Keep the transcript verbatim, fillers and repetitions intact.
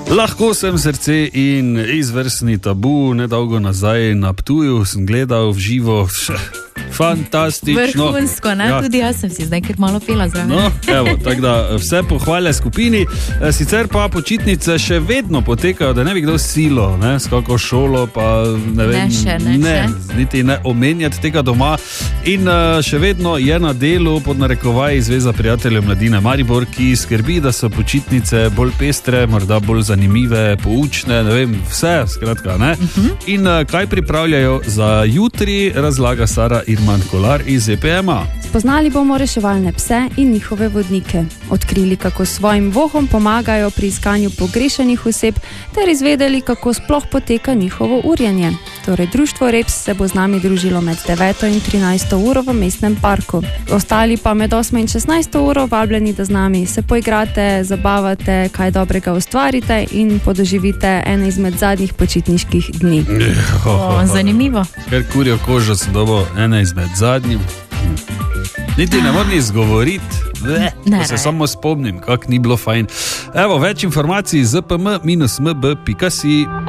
Lahko sem srce in izvrstni Tabu. Nedolgo nazaj na Ptuju sem gledal v živo. Fantastično. Vrhunsko, ne? Ja. Tudi jaz sem si zdaj kar malo pela zraven. No, evo, tako da vse pohvale skupini. Sicer pa počitnice še vedno potekajo, da ne bi kdo silo, ne, s kako šolo, pa ne vem, ne, še, ne, ne, še. niti ne omenjati tega doma. In še vedno je na delu pod narekovaji Zveza prijateljev mladine Maribor, ki skrbi, da so počitnice bolj pestre, morda bolj zanimive, poučne, ne vem, vse, skratka, ne. Uh-huh. In kaj pripravljajo za jutri, razlaga Sara Irman Kolar iz E P M A. Spoznali bomo reševalne pse in njihove vodnike, odkrili, kako svojim vohom pomagajo pri iskanju pogrešenih oseb, ter izvedeli, kako sploh poteka njihovo urjenje. Torej, društvo Reps se bo z nami družilo med deveto in trinajsto uro v mestnem parku. Ostali pa med osmo in šestnajsto uro vabljeni, da z nami se poigrate, zabavate, kaj dobrega ustvarite in podoživite ene izmed zadnjih počitniških dni. O, zanimivo. Ker kurjo kožo se dobo ene izmed zadnjih. Niti ne moram izgovoriti, da se samo spomnim, kako ni bilo fajn. Evo, več informacij z p m dash m b pika si.